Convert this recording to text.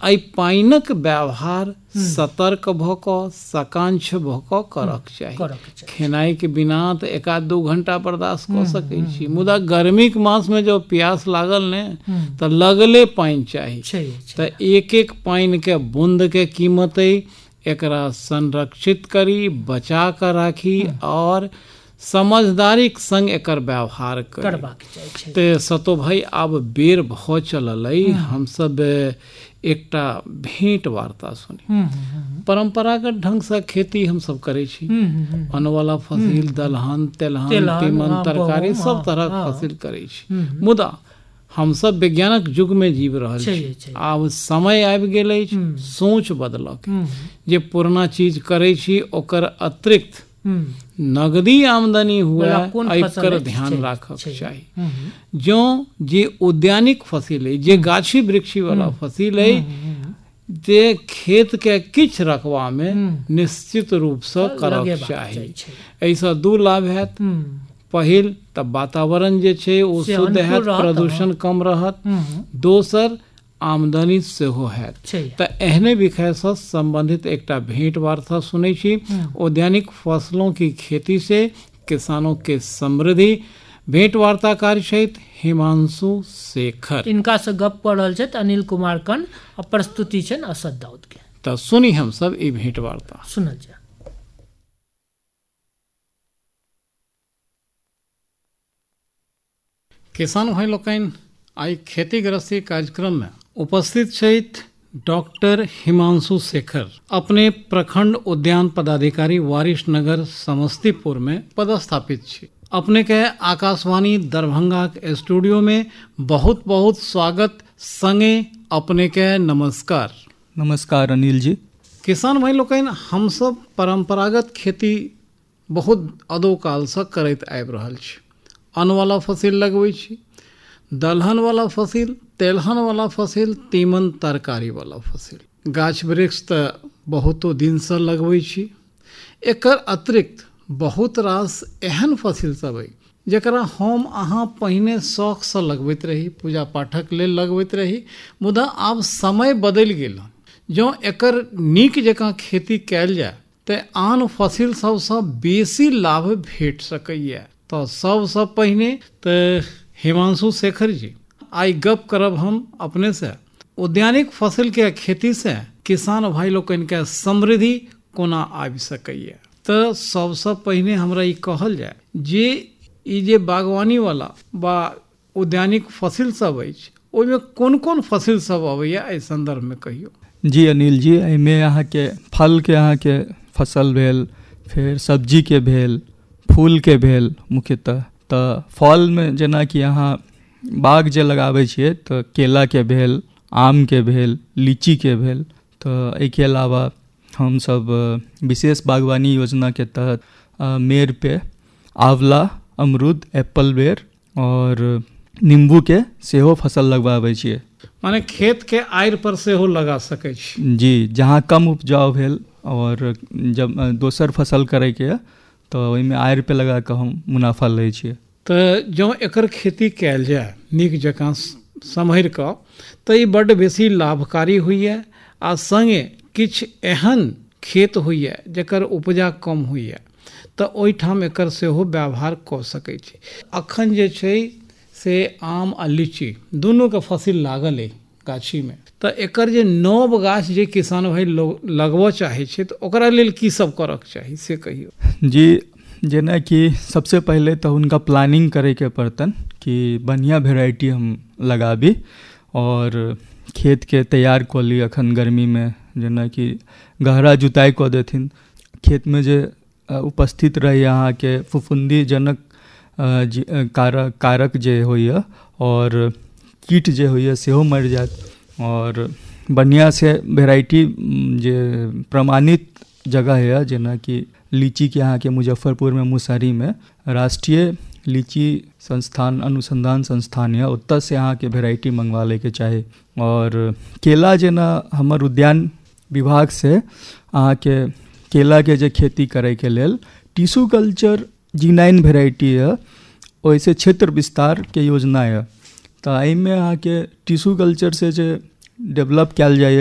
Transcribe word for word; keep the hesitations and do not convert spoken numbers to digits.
एहि पानिक व्यवहार सतर्क भऽ कऽ सकांक्ष भऽ कऽ करक चाही। खेनाइ के बिना तऽ एक आध दू घंटा बर्दाश्त कऽ सकै छी, मुदा गर्मी के मास में जब प्यास लागल ने तऽ लगले पानि चाही। तऽ एक एक पानि के बूंद के कीमत एकरा संरक्षित करी, बचा कर राखी और समझदारी के संग एकर व्यवहार करबाक चाही। ते सतो भाई आब बेर भऽ चलल अइ हम सब एकटा भेंट वार्ता सुनी। परंपरागत ढंग से खेती हम सब करे छी, अन्न वाला फसिल, दलहन, तेलहन, तीमन, तरकारी सब तरह के फसिल करे छी। मुदा हम सब वैज्ञानिक युग में जीव रहल छी। आब समय आबि गेल अछि सोच बदलक, जे पुराना चीज करे छी ओकर अतिरिक्त नगदी आमदनी हुए एकर ध्यान राखक चाही। जो जे उद्यानिक फसिल है, जे गाछी वृक्षी वाला फसिल है, जे खेत के किछ रखवा में निश्चित रूप से करक चाही। ऐसा दू लाभ हैत। पहिल तऽ वातावरण जे छै ओ शुद्ध हैत, प्रदूषण कम रहत। दोसर आमदनी सेहो हैत। तऽ एहने विषय से संबंधित एकटा भेंट वार्ता सुनै छी, उद्यानिक फसलों की खेती से किसानों के समृद्धि। भेंट वार्ताकार छथि हिमांशु शेखर। इनका से गप कऽ रहल छथि अनिल कुमार कन आ प्रस्तुति छनि असद दाऊद के। तऽ सुनी हम सब ई भेंट वार्ता। सुनल जाय। किसान भाई लोकनि आई खेती गृहस्थी कार्यक्रम में उपस्थित छथि डॉक्टर हिमांशु शेखर। अपने प्रखंड उद्यान पदाधिकारी वारिसनगर समस्तीपुर में पदस्थापित छी। अपने के आकाशवाणी दरभंगा के स्टूडियो में बहुत बहुत स्वागत, संगे अपने के नमस्कार। नमस्कार अनिल जी। किसान भाई लोकनि हम सब परंपरागत खेती बहुत अदो काल से करैत आबि रहल छी। अन्न वाला फसिल लगबै छी, दलहन वाला फसिल, तेलहन वाला फसिल, तीमन तरकारी वाला फसिल। गाछ वृक्ष तऽ बहुतो दिन से लगबै छी। एकर अतिरिक्त बहुत रास एहन फसिल सब अइ जकरा हम अहाँ पहिने शौक से लगबैत रही, पूजा पाठक लेल लगबैत रही, मुदा आब समय बदलि गेल। जँ एकर नीक जकाँ खेती कयल जाय तऽ आन फसिल सबसँ बेसी लाभ भेट सकैए। तो सबसे पहिने तो हिमांशु शेखर जी, आई गप करब हम अपने से उद्यानिक फसिल के खेती से किसान भाई लोकनि के समृद्धि कोना आबि सकैए। तो सबसे पहिने हमरा ई कहल जाय जे ई जे बागवानी वाला बा उद्यानिक फसिल सब अछि, ओहिमे कोन कोन फसिल सब अबैया, एहि संदर्भ में कहियो। जी अनिल जी, एहिमे अहाँके फल के अहाँके फसल भेल, फिर सब्जी के भेल, फूल के भेल मुख्यतः। तऽ फल में जेना कि अहाँ बाग जे लगाबै छियै तऽ केला के भेल, आम के भेल, लीची के भेल। तऽ एहिके अलावा हमसब विशेष बागवानी योजना के तहत मेड़ पे आंवला, अमरूद, एप्पल बेर और नींबू के सेहो फसल लगवाबै छियै। माने खेत के आड़ि पर सेहो लगा सकै छी। जी, जहाँ कम उपजाऊ भेल और जब दोसर फसल करे के तो ओहिमे आड़ि पे लगा कऽ हम मुनाफा लै छियै। तऽ जँ एकर खेती कयल जाय नीक जकाँ सम्हरि कऽ तऽ ई बड्ड बेसी लाभकारी होइए। आ संगे किछु एहन खेत होइए जकर उपजा कम होइए तऽ ओहिठाम एकर सेहो व्यवहार कऽ सकै छी। अखन जे छै से आम आ लीची दुनू के फसिल लागल अइ गाछी में, तऽ एकर जे नव गाछ जे किसान भाई लगबऽ चाहै छै तऽ ओकरा लेल की सब करक चाही से कहियो। जी, जेना कि सबसे पहले तो उनका प्लानिंग करे के पड़तन कि बढ़िया वेराइटी हम लगाबी और खेत के तैयार कऽ ली। अखन गर्मी में जेना कि गहरा जुताई कऽ देथिन, खेत में जे उपस्थित रही अहाँ के फफूंदी जनक कारक कारक जे होइए और कीट जे होइए सेहो मरि जायत। और बढ़िया से वेराइटी जे प्रमाणित जगह है, जेना कि लीची के यहाँ के मुजफ्फरपुर में मुसहरी में राष्ट्रीय लीची संस्थान अनुसंधान संस्थान है, उत्तर से यहाँ के वेराइटी मंगवा ले के चाही। और केला जेना हमर उद्यान विभाग से अहाँ के केला के जे खेती करे के लेल टिश्यू कल्चर जी नाइन वेराइटी है, ओहिसे क्षेत्र विस्तार के योजना है। तो एहिमे अहाँ के टिश्यू कल्चर से जे डेवलप कयल जाइए